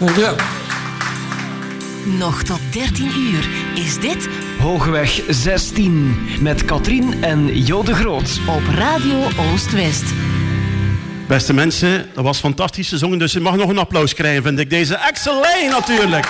Ja. Nog tot 13 uur is dit Hoogweg 16 met Katrien en Jo de Groot op Radio Oost-West. Beste mensen, dat was fantastisch gezongen, dus je mag nog een applaus krijgen, vind ik. Deze Axel Lay natuurlijk.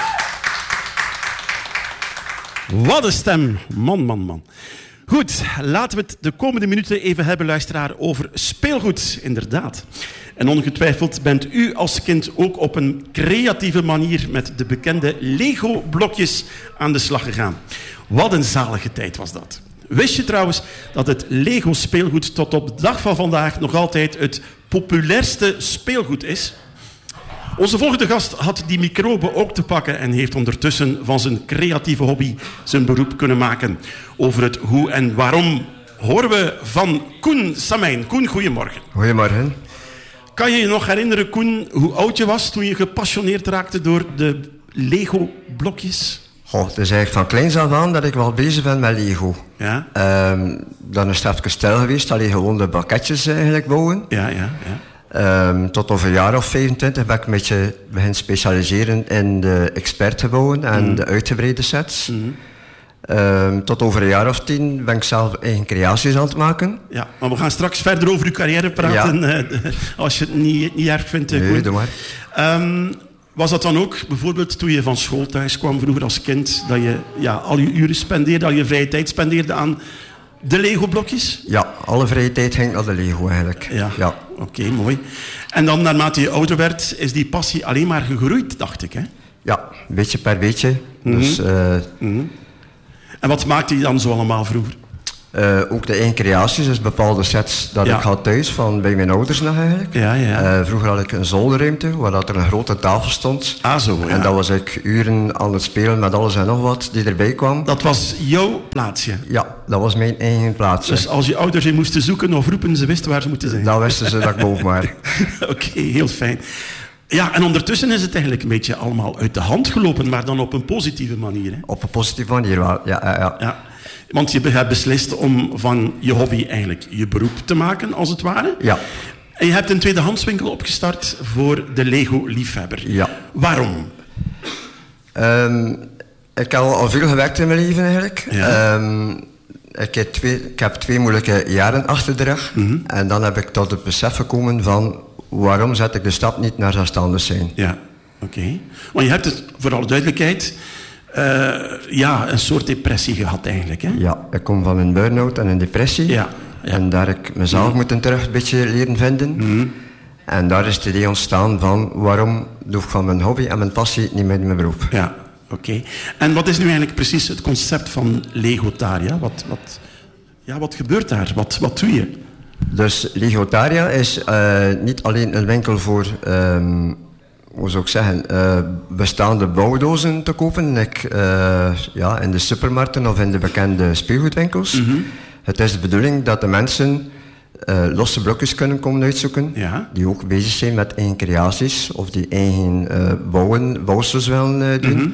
Wat een stem. Man. Goed, laten we het de komende minuten even hebben, luisteraar, over speelgoed, inderdaad. En ongetwijfeld bent u als kind ook op een creatieve manier met de bekende Lego-blokjes aan de slag gegaan. Wat een zalige tijd was dat. Wist je trouwens dat het Lego-speelgoed tot op de dag van vandaag nog altijd het populairste speelgoed is? Onze volgende gast had die microbe ook te pakken en heeft ondertussen van zijn creatieve hobby zijn beroep kunnen maken. Over het hoe en waarom horen we van Koen Samijn. Koen, goedemorgen. Goedemorgen. Kan je je nog herinneren, Koen, hoe oud je was toen je gepassioneerd raakte door de Lego-blokjes? Goh, het is eigenlijk van kleins af aan dat ik wel bezig ben met Lego. Ja? Dan is het even stil geweest, alleen gewoon de pakketjes eigenlijk bouwen. Ja. Tot over een jaar of 25 ben ik een beetje beginnen specialiseren in de expertgebouwen en de uitgebreide sets. Tot over een jaar of 10 ben ik zelf eigen creaties aan het maken. Ja, maar we gaan straks verder over uw carrière praten, als je het niet erg vindt. Nee, doe maar. Was dat dan ook, bijvoorbeeld toen je van school thuis kwam vroeger als kind, dat je al je uren spendeerde, al je vrije tijd spendeerde aan de Lego-blokjes? Ja, alle vrije tijd ging naar de Lego eigenlijk. Ja. Oké, mooi. En dan naarmate je ouder werd, is die passie alleen maar gegroeid, dacht ik, hè? Ja, beetje per beetje. Dus, En wat maakte je dan zo allemaal vroeger? Ook de eigen creaties, dus bepaalde sets dat ik had thuis van bij mijn ouders nog eigenlijk. Ja. Vroeger had ik een zolderruimte waar dat er een grote tafel stond. Zo, ja. En dat was ik uren aan het spelen met alles en nog wat die erbij kwam. Dat was jouw plaatsje? Ja, dat was mijn eigen plaatsje. Dus als je ouders je moesten zoeken of roepen, ze wisten waar ze moeten zijn? Dat wisten ze dat ik boven maar. Oké, heel fijn. Ja, en ondertussen is het eigenlijk een beetje allemaal uit de hand gelopen, maar dan op een positieve manier. Hè? Op een positieve manier wel, ja. Want je hebt beslist om van je hobby eigenlijk je beroep te maken, als het ware. Ja. En je hebt een tweedehandswinkel opgestart voor de Lego-liefhebber. Ja. Waarom? Ik heb al veel gewerkt in mijn leven eigenlijk. Ja. Ik heb 2 moeilijke jaren achter de rug. En dan heb ik tot het besef gekomen van waarom zet ik de stap niet naar zelfstandig zijn. Ja, oké. Want je hebt het, voor alle duidelijkheid, een soort depressie gehad eigenlijk, hè? Ja, ik kom van een burn-out en een depressie. Ja. En daar heb ik mezelf moeten terug een beetje leren vinden. En daar is het idee ontstaan van waarom doe ik van mijn hobby en mijn passie niet meer in mijn beroep. Ja, oké. En wat is nu eigenlijk precies het concept van Legotaria? Wat gebeurt daar? Wat doe je? Dus Legotaria is niet alleen een winkel voor, hoe zou ik zeggen, bestaande bouwdozen te kopen. In de supermarkten of in de bekende speelgoedwinkels. Het is de bedoeling dat de mensen losse blokjes kunnen komen uitzoeken. Ja. Die ook bezig zijn met eigen creaties of die eigen bouwsels willen doen.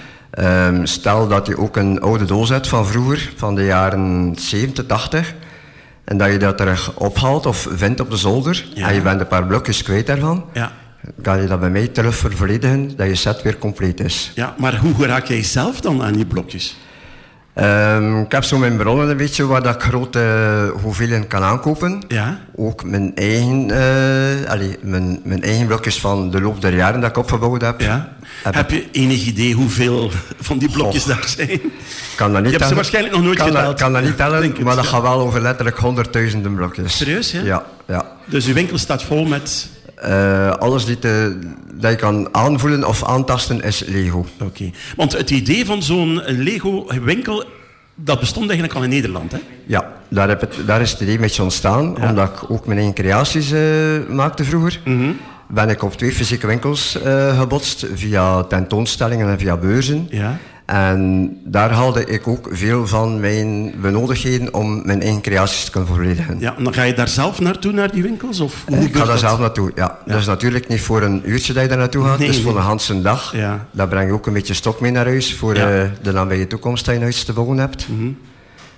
Stel dat je ook een oude doos hebt van vroeger, van de jaren 70, 80. En dat je dat terug ophaalt of vindt op de zolder. Ja. En je bent een paar blokjes kwijt daarvan. Ja. Kan je dat bij mij terug vervolledigen, dat je set weer compleet is. Ja, maar hoe raak jij zelf dan aan je blokjes? Ik heb zo mijn bronnen een beetje waar dat ik grote hoeveelheden kan aankopen. Ja. Ook mijn eigen, mijn eigen blokjes van de loop der jaren dat ik opgebouwd heb. Ja. Heb je enig idee hoeveel van die blokjes daar zijn? Kan dat niet je hebt ze waarschijnlijk nog nooit geteld. Kan dat niet tellen, maar dat gaat wel over letterlijk honderdduizenden blokjes. Serieus, ja? Ja. Dus uw winkel staat vol met... alles dat je kan aanvoelen of aantasten is Lego. Oké. Want het idee van zo'n Lego-winkel, dat bestond eigenlijk al in Nederland, hè? Ja, daar is het idee met ontstaan. Ja. Omdat ik ook mijn eigen creaties maakte vroeger. Ben ik op 2 fysieke winkels gebotst, via tentoonstellingen en via beurzen. Ja. En daar haalde ik ook veel van mijn benodigdheden om mijn eigen creaties te kunnen volledigen. Ja, en dan ga je daar zelf naartoe, naar die winkels? Of ik ga daar zelf naartoe, ja. Dat is natuurlijk niet voor een uurtje dat je daar naartoe gaat, het is voor een hele dag. Ja. Daar breng je ook een beetje stok mee naar huis voor de nabije toekomst dat je een huis te bouwen hebt.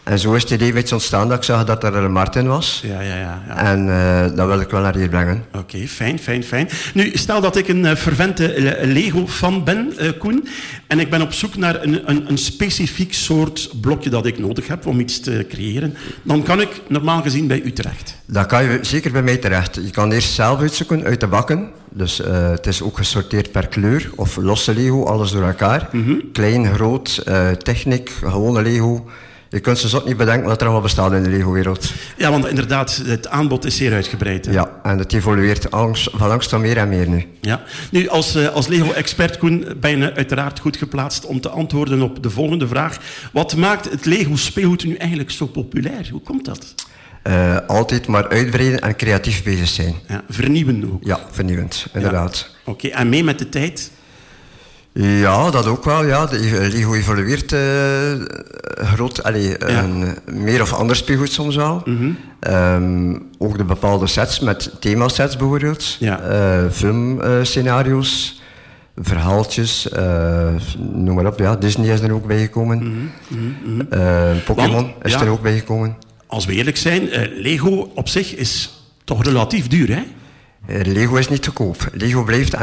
En zo is het idee iets ontstaan dat ik zag dat er een markt in was. Ja. En dat wil ik wel naar hier brengen. Oké, fijn. Nu, stel dat ik een fervente Lego-fan ben, Koen, en ik ben op zoek naar een specifiek soort blokje dat ik nodig heb om iets te creëren, dan kan ik normaal gezien bij u terecht. Dat kan je zeker bij mij terecht. Je kan eerst zelf uitzoeken uit de bakken. Dus het is ook gesorteerd per kleur of losse Lego, alles door elkaar. Klein, groot, techniek, gewone Lego. Je kunt ze zot niet bedenken wat er allemaal bestaat in de Lego-wereld. Ja, want inderdaad, het aanbod is zeer uitgebreid. Hè? Ja, en het evolueert van langs tot meer en meer nu. Ja. Nu, als Lego-expert, Koen, ben je uiteraard goed geplaatst om te antwoorden op de volgende vraag. Wat maakt het Lego-speelgoed nu eigenlijk zo populair? Hoe komt dat? Altijd maar uitbreiden en creatief bezig zijn. Ja, vernieuwen ook. Ja, vernieuwend, inderdaad. Ja. Oké, en mee met de tijd? Ja, dat ook wel. Ja. De Lego evolueert groot. Meer of ander speelgoed soms wel. Ook de bepaalde sets met themasets bijvoorbeeld. Ja. Filmscenario's, verhaaltjes, noem maar op. Ja. Disney is er ook bijgekomen. Pokémon is er ook bijgekomen. Als we eerlijk zijn, Lego op zich is toch relatief duur, hè? Lego is niet te koop. Lego blijft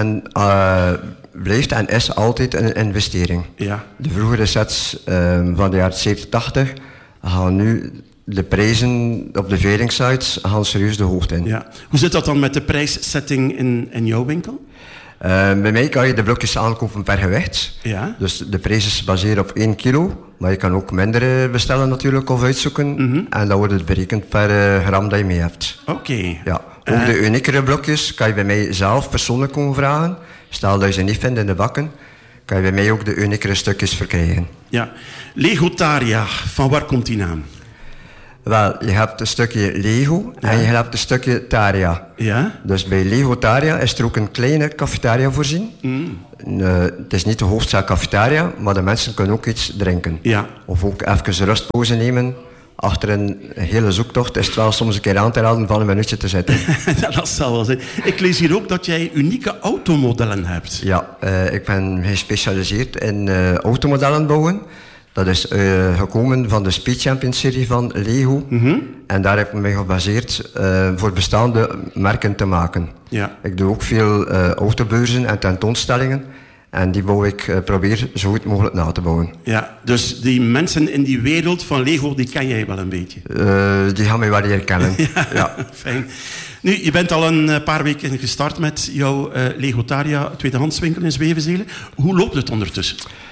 en is altijd een investering. Ja. De vroegere sets van de jaren 70, 80 gaan nu de prijzen op de veilingsites gaan serieus de hoogte in. Ja. Hoe zit dat dan met de prijssetting in jouw winkel? Bij mij kan je de blokjes aankopen per gewicht. Ja. Dus de prijs is gebaseerd op 1 kilo. Maar je kan ook minder bestellen natuurlijk of uitzoeken. En dan wordt het berekend per gram dat je mee hebt. Oké. Ja. Ook de uniekere blokjes kan je bij mij zelf persoonlijk komen vragen. Stel dat je ze niet vindt in de bakken, kan je bij mij ook de uniekere stukjes verkrijgen. Ja. Legotaria, van waar komt die naam? Wel, je hebt een stukje Lego en je hebt een stukje Taria. Ja? Dus bij Legotaria is er ook een kleine cafetaria voorzien. Het is niet de hoofdzaak cafetaria, maar de mensen kunnen ook iets drinken. Ja. Of ook even rustpauze nemen. Achter een hele zoektocht is het wel soms een keer aan te raden van een minuutje te zitten. Ja, dat zal wel zijn. Ik lees hier ook dat jij unieke automodellen hebt. Ja, ik ben gespecialiseerd in automodellen bouwen. Dat is gekomen van de Speed Champions serie van Lego. En daar heb ik me gebaseerd voor bestaande merken te maken. Ja. Ik doe ook veel autobeurzen en tentoonstellingen. En die probeer zo goed mogelijk na te bouwen. Ja, dus die mensen in die wereld van Lego, die ken jij wel een beetje? Die gaan mij wel leren kennen. Ja, fijn. Nu, je bent al een paar weken gestart met jouw Legotaria tweedehandswinkel in Zwevenzelen. Hoe loopt het ondertussen?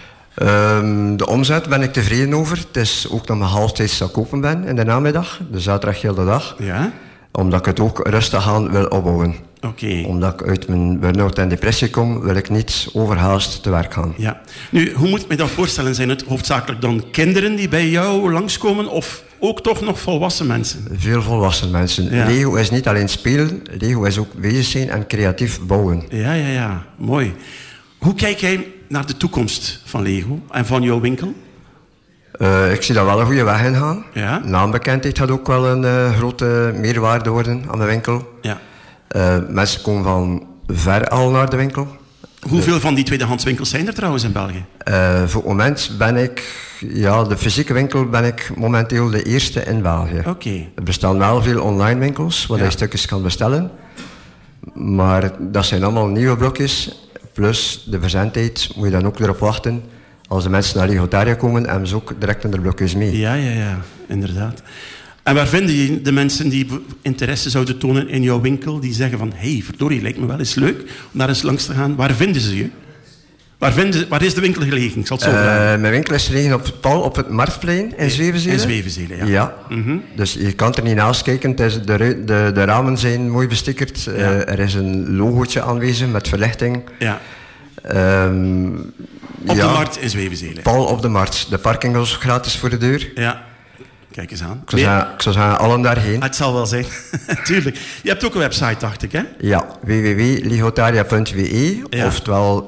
De omzet ben ik tevreden over. Het is ook dat mijn halftijds open ben in de namiddag. De zaterdag heel de dag. Ja? Omdat ik het ook rustig aan wil opbouwen. Okay. Omdat ik uit mijn burn-out en depressie kom, wil ik niet overhaast te werk gaan. Ja. Nu, hoe moet ik me dat voorstellen? Zijn het hoofdzakelijk dan kinderen die bij jou langskomen of ook toch nog volwassen mensen? Veel volwassen mensen. Ja. Lego is niet alleen spelen, Lego is ook bezig zijn en creatief bouwen. Ja. Mooi. Hoe kijk jij naar de toekomst van Lego en van jouw winkel? Ik zie daar wel een goede weg in gaan. Ja? Naambekendheid gaat ook wel een grote meerwaarde worden aan mijn winkel. Ja. Mensen komen van ver al naar de winkel. Hoeveel van die tweedehandswinkels zijn er trouwens in België? Voor het moment ben ik, de fysieke winkel ben ik momenteel de eerste in België. Okay. Er bestaan wel veel online winkels waar je stukjes kan bestellen. Maar dat zijn allemaal nieuwe blokjes. Plus de verzendtijd moet je dan ook erop wachten. Als de mensen naar Legotaria komen, hebben ze ook direct in de blokjes mee. Ja, inderdaad. En waar vinden je de mensen die interesse zouden tonen in jouw winkel? Die zeggen van, verdorie, lijkt me wel eens leuk om daar eens langs te gaan. Waar vinden ze je? Waar is de winkel gelegen? Ik zal het zo vragen. Mijn winkel is gelegen op het Marktplein in Zwevenzelen. In Zwevenzelen, ja. Dus je kan er niet naast kijken. De ramen zijn mooi bestickerd. Ja. Er is een logootje aanwezig met verlichting. Ja. Op de markt in Zwevenzelen. Pal op de markt. De parking was gratis voor de deur. Ja. Kijk eens aan. Ik zou zeggen, allen daarheen. Het zal wel zijn. Tuurlijk. Je hebt ook een website, dacht ik, hè? Ja, www.legotaria.be. Ja. Oftewel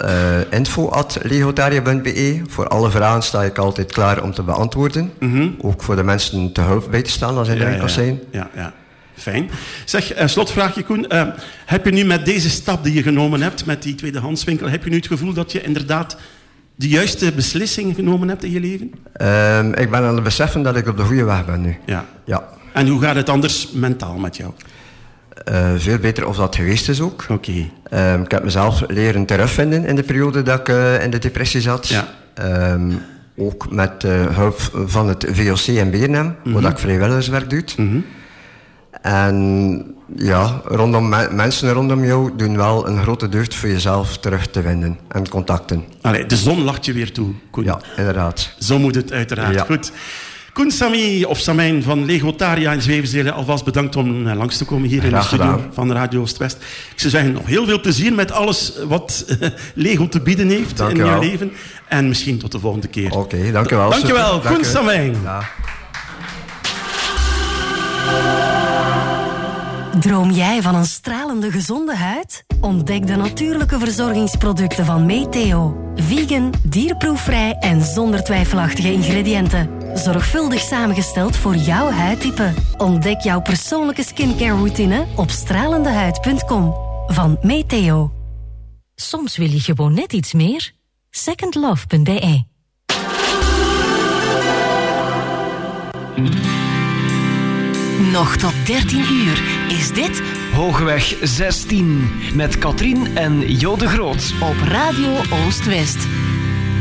info@legotaria.be. Voor alle vragen sta ik altijd klaar om te beantwoorden. Ook voor de mensen te hulp bij te staan als ze in de winkels zijn. Ja. Fijn. Zeg, slotvraagje Koen. Heb je nu met deze stap die je genomen hebt, met die tweedehandswinkel, heb je nu het gevoel dat je inderdaad de juiste beslissing genomen hebt in je leven? Ik ben aan het beseffen dat ik op de goede weg ben nu. Ja. En hoe gaat het anders mentaal met jou? Veel beter of dat geweest is ook. Oké. Ik heb mezelf leren terugvinden in de periode dat ik in de depressie zat. Ja. Ook met hulp van het VOC in Beernem, waar ik vrijwilligerswerk doe. En ja, mensen rondom jou doen wel een grote deugd voor jezelf terug te vinden en contacten. Allee, de zon lacht je weer toe, Koen. Ja, inderdaad. Zo moet het uiteraard. Ja. Goed. Koen Samy of Samijn van Legotaria in Zwevenzelen, alvast bedankt om langs te komen hier in de studio van Radio Oost-West. Ik zou zeggen, nog heel veel plezier met alles wat Lego te bieden heeft dank in je je wel. leven. En misschien tot de volgende keer. Oké, dank je wel. Dank je wel, Koen Samijn. Ja. Droom jij van een stralende gezonde huid? Ontdek de natuurlijke verzorgingsproducten van Meteo. Vegan, dierproefvrij en zonder twijfelachtige ingrediënten. Zorgvuldig samengesteld voor jouw huidtype. Ontdek jouw persoonlijke skincare routine op stralendehuid.com. Van Meteo. Soms wil je gewoon net iets meer. Secondlove.be. Nog tot 13 uur is dit Hoogweg 16 met Katrien en Jo de Groot. op Radio Oost-West.